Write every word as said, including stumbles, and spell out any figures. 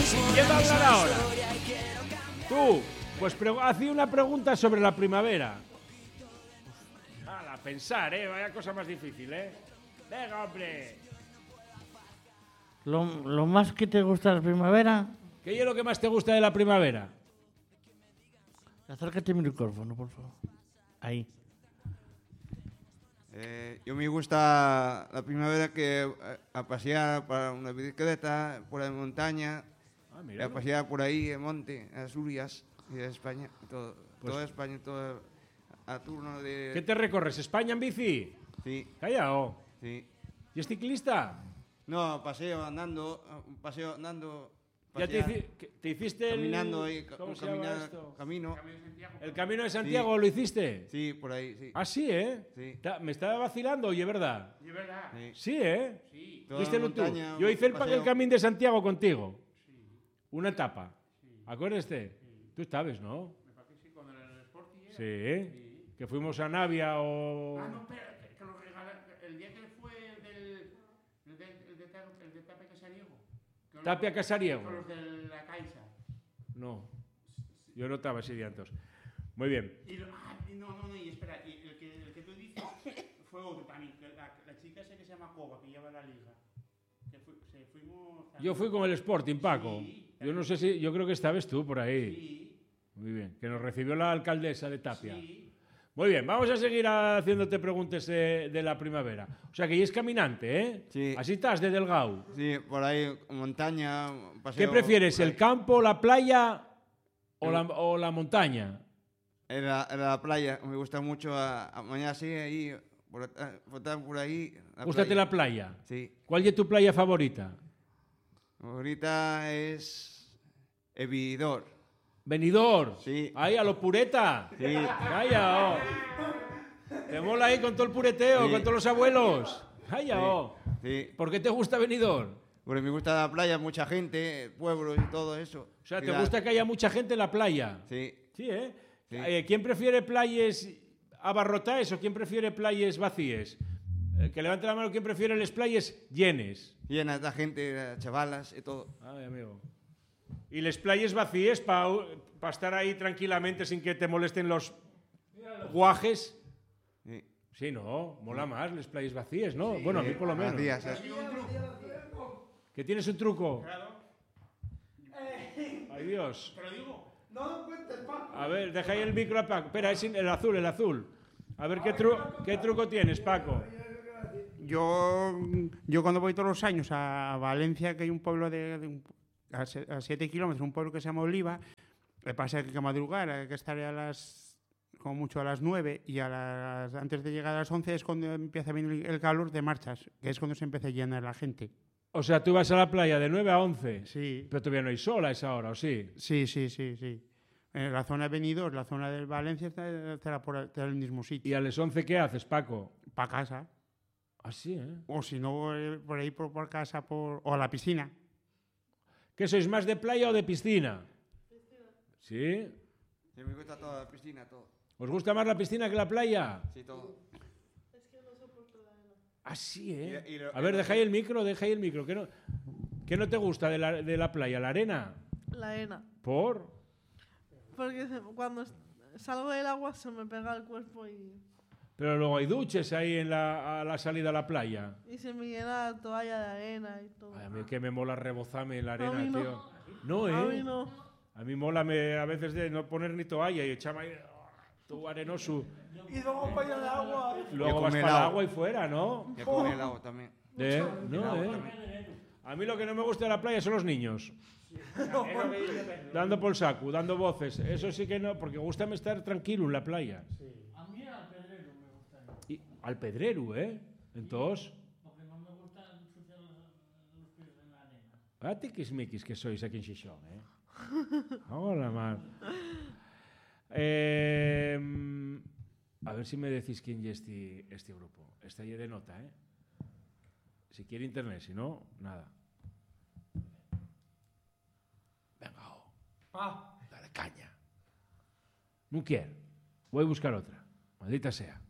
¿Quién va a hablar ahora? Tú, pues haz una pregunta sobre la primavera. A pensar, ¿eh? Vaya cosa más difícil, ¿eh? Venga, hombre. Lo, lo más que te gusta de la primavera... ¿Qué es lo que más te gusta de la primavera? Acércate al micrófono, por favor. Ahí. Eh, yo me gusta la primavera que eh, a pasear para una bicicleta por la montaña, Ah, mira. a pasear por ahí en monte, en Asturias y de España, todo, Pues- toda España, todo a turno de... ¿Qué te recorres? ¿España en bici? Sí, Callao. sí. ¿Y es ciclista? No, paseo andando, un paseo andando, ¿Ya te, pasear, hici- que- te hiciste el... caminando ahí, ca- ¿Cómo un se llama camina- esto? camino. ¿El Camino de Santiago lo hiciste? Sí, por ahí, sí. Ah, sí, ¿eh? Sí. Ta- Me estaba vacilando, oye, ¿verdad? Sí. Sí, ¿eh? Toda ¿Viste la tú? montaña, Yo hice el, paseo. el Camino de Santiago contigo. Una etapa. ¿Acuérdate? Tú sabes, ¿no? Sí. Que fuimos a Navia o... Ah, no, espera, que, que lo regalaron. El día que fue el del. El de, el de, Ta- el de Tapia Casariego. Que Tapia lo- Casariego. Con los de la Caixa. No. Yo no estaba ese día entonces. Muy bien. Y lo- ah, y no, no, no, y espera, y el que, el que tú dices fue otro también. Que la, la chica esa que se llama Coba, que lleva la liga. Que fui, se fuimos. Yo fui con el Sporting, Paco. Sí, Yo no sé si... Yo creo que estabas tú por ahí. Sí, Muy bien. Que nos recibió la alcaldesa de Tapia. sí. Muy bien, vamos a seguir haciéndote preguntas de, de la primavera. O sea, que ya es caminante, ¿eh? Sí. Así estás, de delgado. Sí, por ahí, montaña, un ¿Qué paseo. prefieres, por ahí. el campo, la playa o la, o la montaña? En la, en la playa, me gusta mucho a, a mañana sí, ahí, por, a- por, estar por ahí. la Gústate playa. la playa. Sí. ¿Cuál es tu playa favorita? Ahorita es Evidor. Benidorm. Sí. Ahí, a lo pureta. Sí. Calla, oh. Te mola ahí con todo el pureteo, Sí. con todos los abuelos. Calla, oh. Sí. ¿Por qué te gusta Benidorm? Porque me gusta la playa, mucha gente, pueblos y todo eso. O sea, Y ¿te la- gusta que haya mucha gente en la playa? Sí. Sí, ¿eh? Sí. Eh, ¿Quién prefiere playas abarrotadas o quién prefiere playas vacías? Eh, que levante la mano, ¿quién prefiere las playas llenas? Llena de gente, de chavalas y todo. Ay, amigo. ¿Y las playas vacías para estar ahí tranquilamente sin que te molesten los guajes? Sí. Sí, no, mola más las playas vacías, ¿no? Bueno, a mí por lo menos. Gracias, eh. ¿Que tienes un truco? Ay, Dios. Te lo digo. A ver, deja ahí el micro a Paco. Espera, es el azul, el azul. A ver, ¿qué, tru- qué truco tienes, Paco? Yo, yo cuando voy todos los años a Valencia, que hay un pueblo de, de un- a, se- a siete kilómetros, un pueblo que se llama Oliva, le pasa que hay que madrugar, hay que estar a las, como mucho a las nueve, y a las, antes de llegar a las once es cuando empieza a venir el calor de marchas, que es cuando se empieza a llenar la gente. O sea, tú vas a la playa de nueve a once, Sí, pero todavía no hay sol a esa hora, ¿o sí? sí, sí, sí, sí. En la zona de Benidorm, la zona de Valencia, está- estará por está en el mismo ¿Y sitio. a las once qué haces, Paco? Para casa. Ah, sí, ¿eh? O si no, eh, por ahí por, por casa, por, o a la piscina. ¿Qué sois, más de playa o de piscina? ¿Sí? Sí, me gusta toda la piscina, todo. ¿Os gusta más la piscina que la playa? Sí, todo. Ah, sí, ¿eh? Y- y lo- A ver, deja ahí el micro, deja ahí el micro. ¿Qué no, qué no te gusta de la, de la playa? ¿La arena? La arena. ¿Por? Porque se- cuando s- salgo del agua se me pega el cuerpo y, Pero luego hay duches ahí en la, a la salida a la playa. y se me llena la toalla de arena y todo. Ay, a mí que me mola rebozarme en la A arena, mí no. tío. No, ¿eh? A mí no. A mí mola me, a veces de no poner ni toalla y echarme ahí oh, todo arenoso. Y luego para ir al agua. Luego Y vas con para el helado. agua y fuera, ¿no? Y con helado también. ¿Eh? No, ¿eh? A mí lo que no me gusta de la playa son los niños. Dando por el saco, dando voces. Eso sí que no, porque gusta estar tranquilo en la playa. A mí al pedrero me gusta. Y, al pedrero, ¿eh? Entonces, Porque no me gusta ensuciar los, los pies en la arena. ah, tiquismiquis que sois aquí en Xixón, ¿eh? Hola, man. Eh, a ver si me decís quién es este, este grupo. Está ahí de nota, ¿eh? Si quiere internet, si no, nada. Venga, oh. Dale caña. No quiero. Voy a buscar otra. Maldita sea.